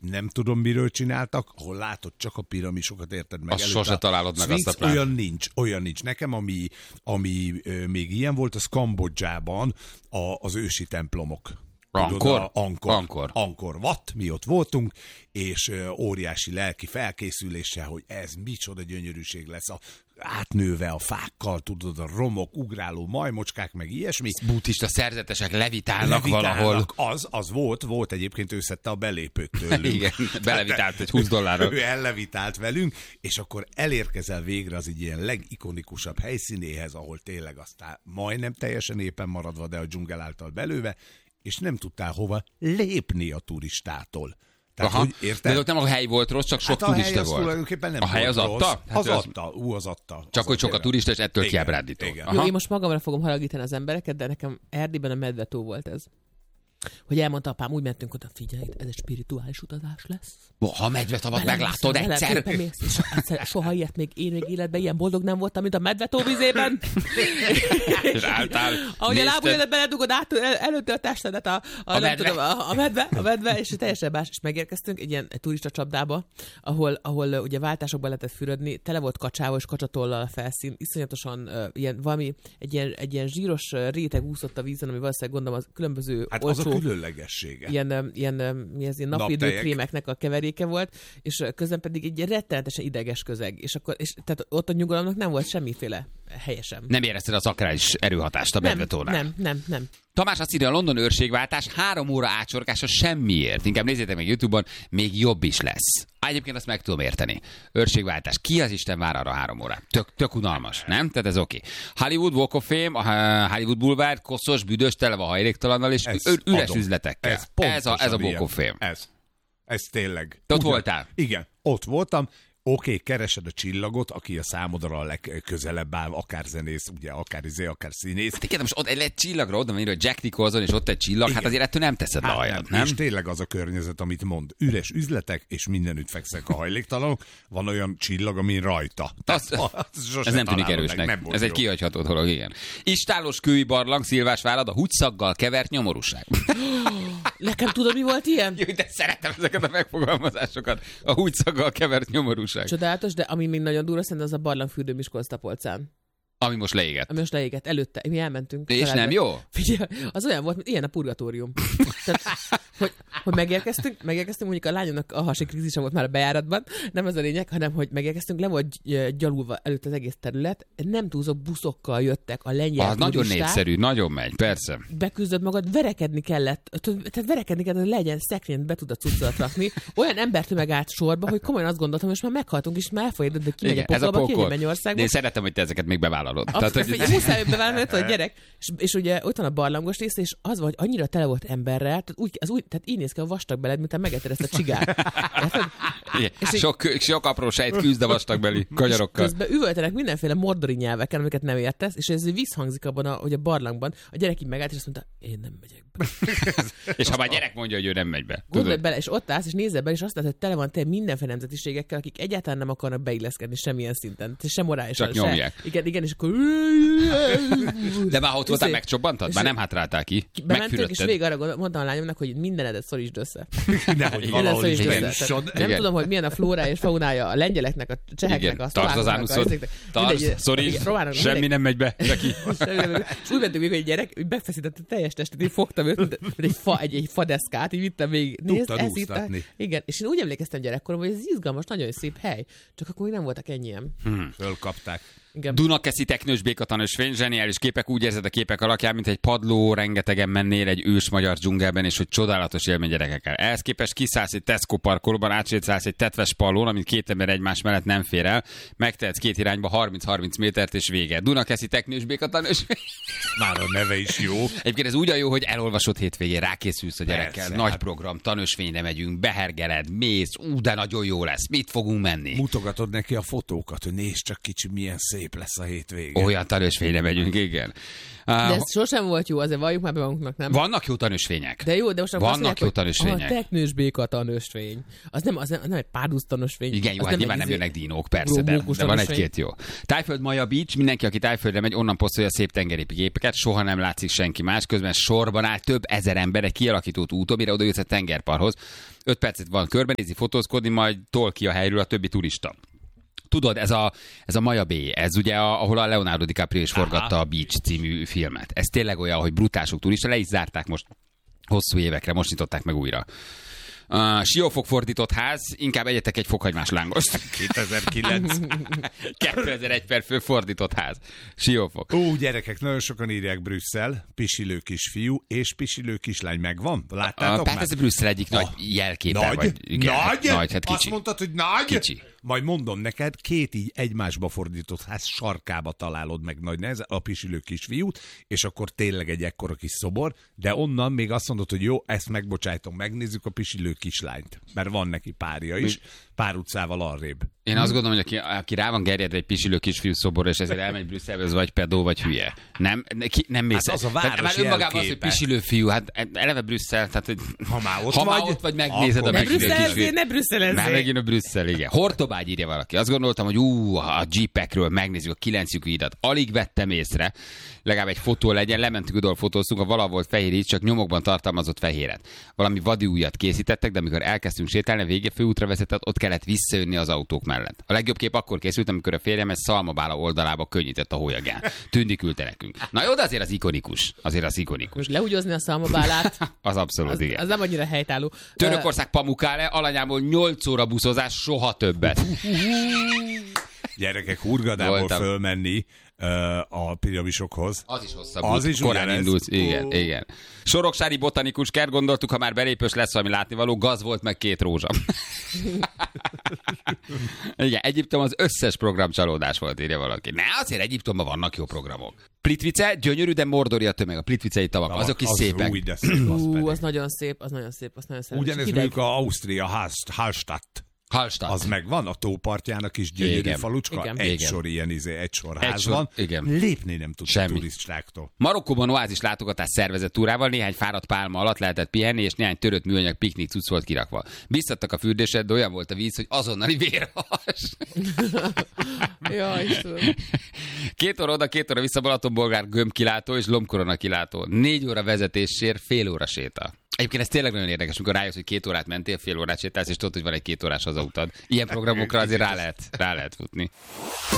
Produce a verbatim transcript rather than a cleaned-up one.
nem tudom miről csináltak, ahol látod csak a piramisokat, érted meg? Azt sose találod meg azt a plán. Olyan nincs, olyan nincs. Nekem, ami, ami ö, még ilyen volt, az Kambodzsában a, az ősi templomok. Ankor? Ankor. Ankor. Ankor Wat, mi ott voltunk, és ö, óriási lelki felkészüléssel, hogy ez micsoda gyönyörűség lesz, a, átnőve a fákkal, tudod, a romok, ugráló majmocskák, meg ilyesmi. Buddhista szerzetesek levitálnak, Levitálnak. valahol. Az, az volt, volt egyébként, ő szedte a belépőt tőlünk. Igen, belevitált egy húsz dollárra. Ő ellevitált velünk, és akkor elérkezel végre az egy ilyen legikonikusabb helyszínéhez, ahol tényleg aztán majdnem teljesen éppen maradva, de a dzsungel által belőve, és nem tudtál hova lépni a turistától. Tehát, aha, hogy érted? de ott nem a hely volt rossz, csak sok hát turista volt. volt. Nem a hely az rossz. adta? Hát az, az adta, ú, az adta. Csak az hogy sok a turista, és ettől igen, kiábrándító. igen. Jó, én most magamra fogom haragítani az embereket, de nekem Erdélyben a Medvetó volt ez. Hogy elmondta apám, úgy mentünk oda, figyelj, ez egy spirituális utazás lesz. Ha Medvetavat meglátod egyszer. Mész, egyszer. Soha ilyet még én még életben ilyen boldog nem voltam, mint a Medvetó vizében. És álltál. Ahogy a lábujjadat beledugod át, el, előtte a testedet a, a, a, nem medve. Tudom, a, a medve, a medve, és teljesen más, és megérkeztünk egy ilyen egy turista csapdába, ahol, ahol ugye váltásokban lehetett fürödni, tele volt kacsával és kacsatollal a felszín, iszonyatosan uh, ilyen valami, egy ilyen, egy ilyen zsíros réteg úszott a vízen, ami valószínűleg gondolom az különböző hát olcsó, az a különlegessége. Ilyen, ilyen, mi ez, ilyen napvédőkrémeknek a keveréke volt, és közben pedig egy rettenetesen ideges közeg. És akkor, és, tehát ott a nyugalomnak nem volt semmiféle helyesem. Nem érezted az akrális erőhatást a Medvetónál? Nem, nem, nem. Tamás azt írja, a London őrségváltás három óra átsorgása semmiért. Inkább nézzétek meg YouTube-on, még jobb is lesz. Egyébként azt meg tudom érteni. Őrségváltás. Ki az Isten vár arra három órát? Tök, tök unalmas, nem? Tehát ez oké. Okay. Hollywood Walk of Fame, a Hollywood Boulevard, koszos, büdös, tele van hajléktalannal, és ez üres adom. Üzletekkel. Ez, ez a, ez a Walk of Fame. Ez. Ez tényleg. Te ott ugyan, voltál? Igen, ott voltam. Oké, okay, keresed a csillagot, aki a számodra a legközelebb áll, akár zenész, ugye, akár izé, akár színész. Hát igen, most ott egy csillagra oda van írva, hogy Jack Nicholson, és ott egy csillag, igen. Hát azért ettől nem teszed hát le hajat, nem? És tényleg az a környezet, amit mond. Üres üzletek, és mindenütt fekszenek a hajléktalanok. Van olyan csillag, ami rajta. Az, az ez nem tűnik erősnek. Nem ez egy kihagyható dolog, igen. Istálos kői barlang, Szilvásvárad, a húgyszaggal kevert nyomorúság. Nekem tudod, mi volt ilyen? Jó, de szeretem ezeket a megfogalmazásokat. A húgyszaggal kevert nyomorúság. Csodálatos, de ami még nagyon durva, szerintem az a barlangfürdő Miskolc-Tapolcán. Ami most leégett. Ami most leégett. Előtte. Mi elmentünk. És nem jó? Figyelj, az olyan volt, mint ilyen a purgatórium. Tehát, hogy, hogy megérkeztünk, megérkeztünk, mondjuk a lányomnak a hasi krízisa volt már a bejáratban, nem az a lényeg, hanem hogy megérkeztünk, le volt gyalulva előtt az egész terület, nem túlzó buszokkal jöttek a lengyel ah, nagyon népszerű, nagyon megy, persze. Beküzdöd magad, verekedni kellett, tehát verekedni kellett, hogy legyen szekrényt be tud a cuccolat rakni. Olyan embertömeg állt sorba, hogy komolyan azt gondoltam, hogy most már meghaltunk, és már elfolyadott, hogy kimegy a pokolba, ki egy Mennyországba. Én szeretem, hogy te ezeket még bevállalod. Tehát, hogy... Muszáj bevállalni, hogy gyerek. És, és ugye ott van a barlangos rész, és az vagy annyira tele volt emberrel, tehát, úgy, az úgy, tehát így néz ki a vastag beled, mint megetted ezt a csigát. És sok, sok apró sejt küzd a vastagbeli kanyarokkal. Közben üvöltenek mindenféle mordori nyelveken, amiket nem értesz, és ez visszhangzik abban a, hogy a barlangban. A gyerek így megállt, és azt mondta, én nem megyek be. És ha már gyerek mondja, hogy ő nem megy be. Gondolj bele, és ott állsz, és nézzel be, és azt látod, hogy tele van tényleg mindenféle nemzetiségekkel, akik egyáltalán nem akarnak beilleszkedni semmilyen szinten. Sem morálisan. Csak nyomják. Se. Igen, igen, és akkor... De már ott voltál, megcsobbantad? Már nem hátráltál ki? Bementünk, és végig arra mondtam a lányomnak, hogy mindenedet szorítsd össze. Nehogy valahol is benyissod. Nem tudom, hogy milyen a flórája és faunája a lengyeleknek, a cseheknek, a tartsd az ánuszod. Tartsd, szorítsd, semmi nem megy be. És úgy mentünk még, hogy egy gyerek, befeszítette a teljes testet, így fogtam őt, mint egy, fa, egy, egy fadeszkát, így vittem végig. Nézd, ez itt a... Igen, és én úgy emlékeztem gyerekkoromban, hogy ez izgalmas, nagyon szép hely. Csak akkor még nem voltak ennyien. Hmm, fölkapták. Igen. Dunakeszi teknős békatanösvény, zseniális képek, úgy érzed a képek alakján, mint egy padló, rengetegen mennél egy ős magyar dzsungelben, és hogy csodálatos élmény gyerekekkel. Ehhez képest kiszállsz egy Tesco parkolóban, átsétálsz egy tetves pallón, amit két ember egymás mellett nem fér el, megtehetsz két irányba harminc-harminc métert, és vége. Dunakeszi teknős békatanösvény. Már a neve is jó. Egyébként ez úgy a jó, hogy elolvasod hétvégén, rákészülsz a gyerekkel, persze, nagy hát... program, tanösvényre megyünk, behergeled, mész, ú, de nagyon jó lesz, mit fogunk menni? Mutogatod neki a fotókat, hogy nézd csak kicsi, milyen szép. szép lesz a hétvége. Olyan tanúsfényre megyünk, igen. De ez sosem volt jó, azért valljuk már be magunknak, nem? Vannak jó tanúsfények. De jó, de most vannak mondják, jó tanúsfények. A teknős béka tanúsvény. Az nem, az nem, nem egy párduc tanúsvény. Igen, jó, az hát nyilván nem jönnek dínók, persze, de, de van egy-két jó. Tájföld Maja Beach, mindenki, aki Tájföldre megy, onnan posztolja a szép tengeri képeket, soha nem látszik senki más, közben sorban áll több ezer ember egy kialakított úton, mire oda jutsz a tengerparthoz. Öt percet van körbenézni, fotózkodni, majd tol ki a helyről a többi turista. Tudod, ez a, ez a Maja Bay, ez ugye, a, ahol a Leonardo DiCaprio is forgatta a Beach című filmet. Ez tényleg olyan, hogy brutálsok turista, le is zárták most hosszú évekre, most nyitották meg újra. Uh, Siófok fordított ház, inkább egyetek egy fokhagymás lángost. kétezer-kilenc kétezer-egy per fő fordított ház. Siófok. Ó, gyerekek, nagyon sokan írják Brüsszel, pisilő kisfiú és pisilő kislány megvan. Láttátok uh, már? Hát ez Brüsszel egyik ah, nagy jelképe. Nagy? Vagy, igen, nagy? nagy? Hát kicsi. Azt mondtad, hogy nagy? Kicsi. Majd mondom neked, két így egymásba fordított ház sarkába találod meg nagy nehezen a pisilő kisfiút, és akkor tényleg egy ekkora kis szobor, de onnan még azt mondod, hogy jó, ezt megbocsájtom, megnézzük a pisilő kislányt, mert van neki párja is, pár utcával arrébb. Én azt gondolom, hogy aki, aki rá van gerjedve egy pisilő kisfiú szoborra, és ezért elmegy Brüsszelbe, az vagy pedó, vagy hülye. Nem, ki, nem mész. Hát az a város tehát, már önmagában az, hogy pisilő fiú, hát eleve Brüsszel, tehát hogy ha már ott, ha vagy, már ott vagy, megnézed a ne pisilő kisfiút. Ne Brüsszelezzél, Már megint a Brüsszel, igen. Hortobágy írja valaki. Azt gondoltam, hogy ú, a Jeepekről megnézzük a kilenc lyukú hidat. Alig vettem észre, legalább egy fotó legyen, lementünk oda, fotóztunk, a vala volt fehér így, csak nyomokban tartalmazott fehéret. Valami vadi ujjat készítettek, de amikor elkezdtünk sétálni, a vége főútra vezetett, ott kellett visszajönni az autók mellett. A legjobb kép akkor készült, amikor a férjem egy szalmabála oldalába könnyített a hólyagán. Tündi küldte nekünk. Na jó, de azért az ikonikus. Azért az ikonikus. Most lehúgyozni a szalmabálát. Az abszolút, az, igen. Az nem annyira helytálló. Törökország Pamukkale, alanyából nyolc óra buszozás, soha többet. Gyerekek, Hurgadából Voltam. fölmenni uh, a piramisokhoz. Az is hosszabb. Az út. is Korán ugyanez. indulsz. Igen, Ó. igen. Soroksári botanikus kert, gondoltuk, ha már belépős lesz valami látnivaló, gaz volt meg két rózsa. Igen, Egyiptom az összes program csalódás volt, írja valaki. Ne, azért Egyiptomban vannak jó programok. Plitvice, gyönyörű, de mordori a tömeg, a plitvicei tavak, Na, azok is az szépek. Új, de szép, az Ú, pedig. az nagyon szép, az nagyon szép, az nagyon szép. Ugyanez mondjuk a Ausztria Hallst- Hallstatt. Hallstatt. Az megvan, a tópartjának is gyönyörű Igen. falucska. Igen. Egy Igen. sor ilyen izé, egy sor Egy ház sor- van. igen. Lépni nem tud Semmi. turistáktól. Marokkóban oázis látogatás szervezett túrával, néhány fáradt pálma alatt lehetett pihenni, és néhány törött műanyag piknik cucc volt kirakva. Biztattak a fürdésre, de olyan volt a víz, hogy azonnali vérhas. Ja, Istenem. Két óra oda, két óra vissza Balatonbolgár gömbkilátó és lombkorona kilátó. Négy óra vezetésért, fél óra séta. Egyébként ez tényleg nagyon érdekes, amikor rájössz, hogy két órát mentél, fél órát sétálsz, és tudod, hogy van egy két órás hazautad. Ilyen programokra azért rá lehet, rá lehet futni.